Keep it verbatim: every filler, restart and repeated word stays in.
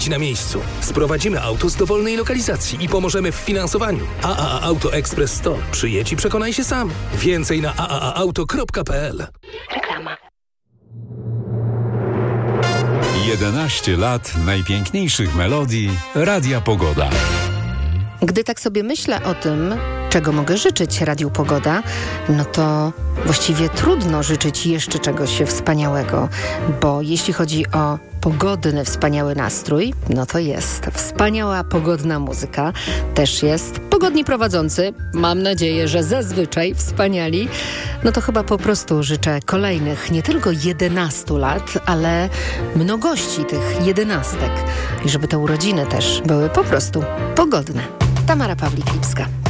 na miejscu. Sprowadzimy auto z dowolnej lokalizacji i pomożemy w finansowaniu. A A A Auto Express Store. Przyjedź i przekonaj się sam. Więcej na a a a auto kropka p l. Reklama. jedenaście lat najpiękniejszych melodii Radia Pogoda. Gdy tak sobie myślę o tym, czego mogę życzyć Radiu Pogoda, no to właściwie trudno życzyć jeszcze czegoś wspaniałego, bo jeśli chodzi o pogodny, wspaniały nastrój, no to jest wspaniała, pogodna muzyka, też jest pogodni prowadzący, mam nadzieję, że zazwyczaj wspaniali, no to chyba po prostu życzę kolejnych nie tylko jedenastu lat, ale mnogości tych jedenastek i żeby te urodziny też były po prostu pogodne. Tamara Pawlik-Lipska.